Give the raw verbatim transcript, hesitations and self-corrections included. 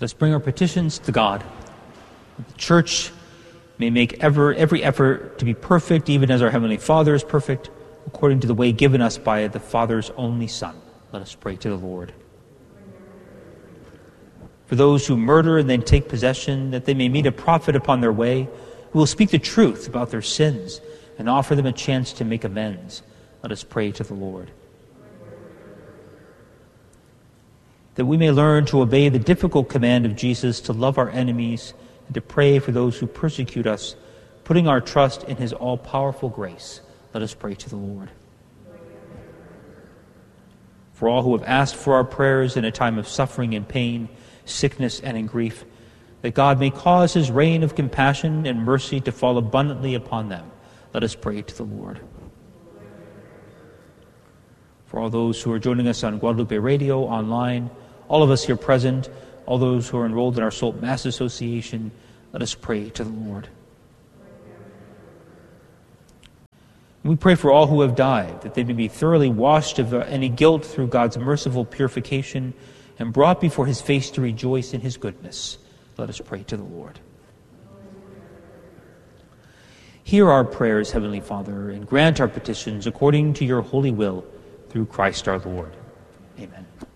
Let us bring our petitions to God. The Church may make ever every effort to be perfect, even as our Heavenly Father is perfect, according to the way given us by the Father's only Son. Let us pray to the Lord. For those who murder and then take possession, that they may meet a prophet upon their way, who will speak the truth about their sins and offer them a chance to make amends. Let us pray to the Lord. That we may learn to obey the difficult command of Jesus to love our enemies and to pray for those who persecute us, putting our trust in his all-powerful grace. Let us pray to the Lord. For all who have asked for our prayers in a time of suffering and pain, sickness and in grief, that God may cause his rain of compassion and mercy to fall abundantly upon them. Let us pray to the Lord. For all those who are joining us on Guadalupe Radio, online, all of us here present, all those who are enrolled in our Salt Mass Association, let us pray to the Lord. We pray for all who have died, that they may be thoroughly washed of any guilt through God's merciful purification and brought before his face to rejoice in his goodness. Let us pray to the Lord. Hear our prayers, Heavenly Father, and grant our petitions according to your holy will, through Christ our Lord. Amen.